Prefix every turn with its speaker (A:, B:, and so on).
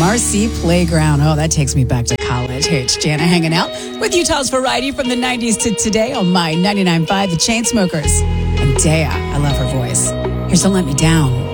A: Marcy Playground. Oh, that takes me back to college. Hey, it's Jana hanging out with Utah's variety from the 90s to today on my 99.5 The Chainsmokers. And Dea, I love her voice. Here's Don't Let Me Down.